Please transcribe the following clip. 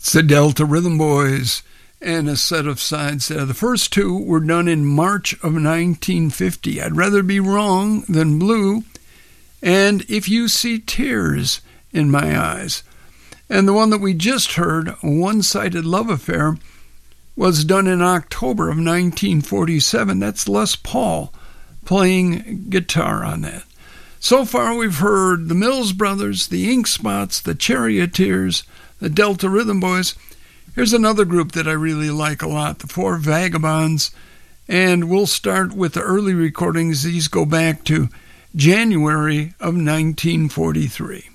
It's the Delta Rhythm Boys and a set of sides there. The first two were done in March of 1950. I'd rather be wrong than blue. And If You See Tears in My Eyes. And the one that we just heard, One-Sided Love Affair, was done in October of 1947. That's Les Paul playing guitar on that. So far we've heard the Mills Brothers, the Ink Spots, the Charioteers, the Delta Rhythm Boys. Here's another group that I really like a lot, the Four Vagabonds. And we'll start with the early recordings. These go back to January of 1943.